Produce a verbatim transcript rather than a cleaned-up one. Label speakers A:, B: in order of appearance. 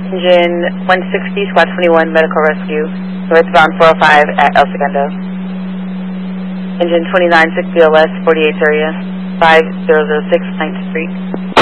A: Engine one sixty, Squad twenty-one, medical rescue, northbound four oh five at El Segundo. Engine twenty-nine, sixty O S, forty-eighth area, five zero zero six ninth Street.